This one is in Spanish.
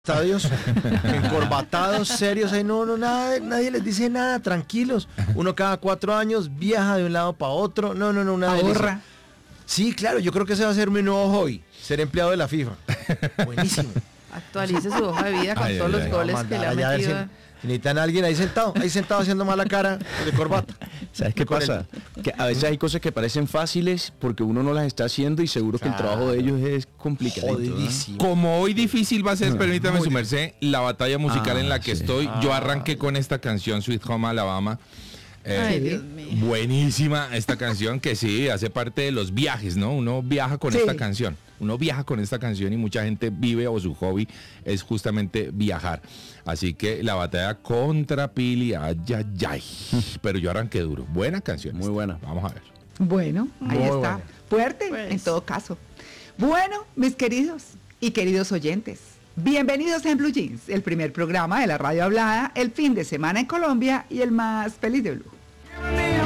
Estadios encorbatados, serios, ahí no, nada, nadie les dice nada, tranquilos. Uno cada 4 años viaja de un lado para otro. No, una ahorra. Sí, claro, yo creo que ese va a ser mi nuevo hobby, ser empleado de la FIFA. Buenísimo. Actualice su hoja de vida con todos los goles que le ha metido. Si necesitan a alguien ahí sentado haciendo mala cara de corbata. ¿Sabes qué pasa? Que a veces hay cosas que parecen fáciles porque uno no las está haciendo y seguro que el trabajo de ellos es complicado. Jodidísimo. Como hoy difícil va a ser, permítame su merced, la batalla musical en la que estoy. Yo arranqué con esta canción, Sweet Home Alabama. Ay, Dios mío. Buenísima esta canción que sí, hace parte de los viajes, ¿no? Uno viaja con esta canción. Uno viaja con esta canción y mucha gente vive o su hobby es justamente viajar. Así que la batalla contra Pili, ay. Pero yo arranqué duro. Buena canción. Muy buena. Vamos a ver. Bueno, ahí Muy está. buena. Fuerte, Pues. en todo caso. Bueno, mis queridos y queridos oyentes, bienvenidos en Blue Jeans, el primer programa de la radio hablada, el fin de semana en Colombia y el más feliz de Blue.